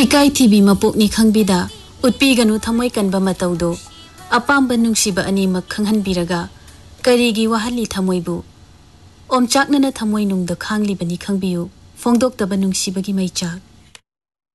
इकाई थीबी मपुकनी खंगबिदा उत्पीगनु थमोय कनबा मतौदो अपाम्बा नुंगसिबा अनीमक खंगहनबिरगा करीगी वाहली थमोयबु ओमचाकनना थमोय नुंगदा खांगलिबनी खंगबियु फोंदोक्तबा नुंगसिबगी मैचाक